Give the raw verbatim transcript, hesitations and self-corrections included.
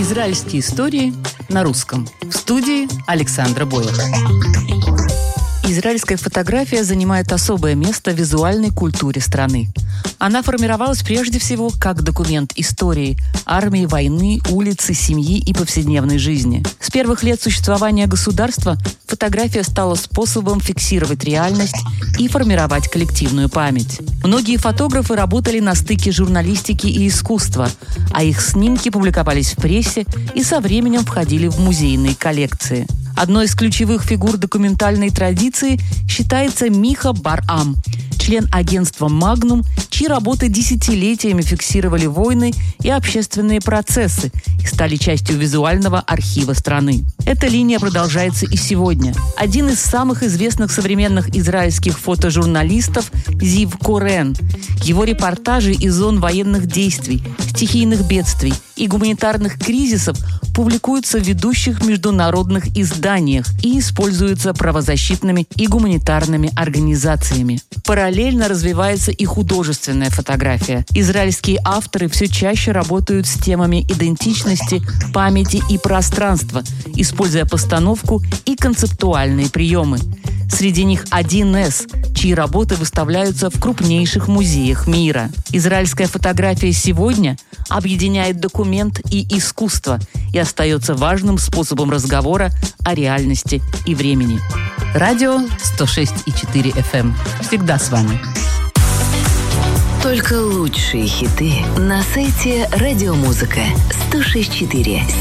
Израильские истории на русском. В студии Александра Бойлер. Израильская фотография занимает особое место в визуальной культуре страны. Она формировалась прежде всего как документ истории армии, войны, улицы, семьи и повседневной жизни. С первых лет существования государства фотография стала способом фиксировать реальность и формировать коллективную память. Многие фотографы работали на стыке журналистики и искусства, а их снимки публиковались в прессе и со временем входили в музейные коллекции. Одной из ключевых фигур документальной традиции считается Миха Бар-Ам, член агентства «Магнум», чьи работы десятилетиями фиксировали войны и общественные процессы и стали частью визуального архива страны. Эта линия продолжается и сегодня. Один из самых известных современных израильских фотожурналистов Зив Корен. Его репортажи из зон военных действий, стихийных бедствий и гуманитарных кризисов публикуются в ведущих международных изданиях и используются правозащитными и гуманитарными организациями. Параллельно развивается и художественная фотография. Израильские авторы все чаще работают с темами идентичности, памяти и пространства, используя постановку и концептуальные приемы. Среди них один эс, чьи работы выставляются в крупнейших музеях мира. Израильская фотография сегодня объединяет документ и искусство и остается важным способом разговора о реальности и времени. Радио сто шесть и четыре эф эм. Всегда с вами. Только лучшие хиты на сайте Радиомузыка сто шесть и четыре.